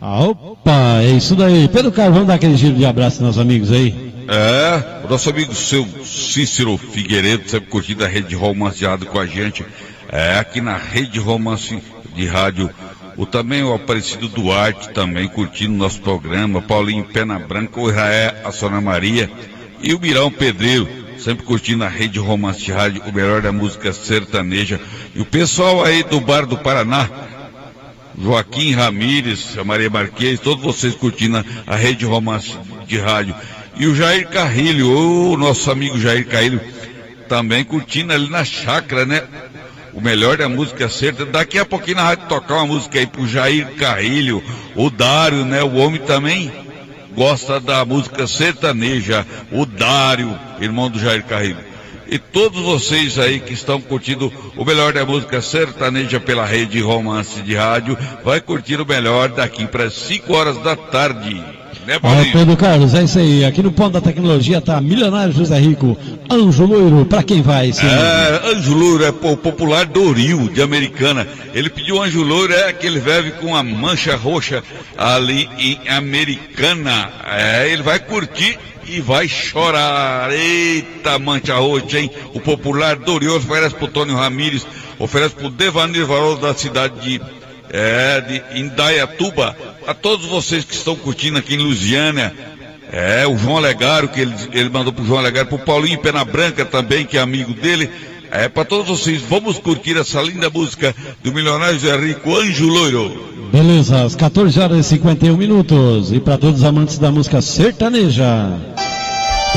Opa, é isso daí. Pedro Carlos, vamos dar aquele giro de abraço aos nossos amigos aí. O nosso amigo seu Cícero Figueiredo, sempre curtindo a Rede Romance de Rádio com a gente. Aqui na Rede Romance de Rádio. Também o Aparecido Duarte, também curtindo nosso programa. Paulinho Pena Branca, o Israel, a Sona Maria. E o Mirão Pedreiro, sempre curtindo a Rede Romance de Rádio, o melhor da música sertaneja. E o pessoal aí do Bar do Paraná, Joaquim Ramírez, a Maria Marquês, todos vocês curtindo a Rede Romance de Rádio. E o Jair Carrilho, o nosso amigo Jair Carrilho, também curtindo ali na chácara, né? O melhor da música sertaneja. Daqui a pouquinho na rádio tocar uma música aí pro Jair Carrilho, o Dário, né? O homem também gosta da música sertaneja, o Dário, irmão do Jair Carrilho. E todos vocês aí que estão curtindo o melhor da música sertaneja pela Rede Romance de Rádio, vai curtir o melhor daqui para 5 horas da tarde. Né, Paulinho? Pedro Carlos, é isso aí. Aqui no Ponto da Tecnologia tá Milionário José Rico, Anjo Loiro, pra quem vai? Anjo Loiro é o popular Doril, de Americana. Ele pediu Anjo Loiro, aquele velho com a mancha roxa ali em Americana. Ele vai curtir e vai chorar. Eita, mancha roxa, hein? O popular Doril oferece pro Tônio Ramírez, oferece pro Devanir Valor da cidade de Indaiatuba. A todos vocês que estão curtindo aqui em Lusiânia, o João Alegaro, que ele mandou pro João Alegaro, pro Paulinho Pena Branca também, que é amigo dele. Para todos vocês, vamos curtir essa linda música do Milionário José Rico, Anjo Loiro. Beleza, às 14 horas e 51 minutos. E para todos os amantes da música sertaneja.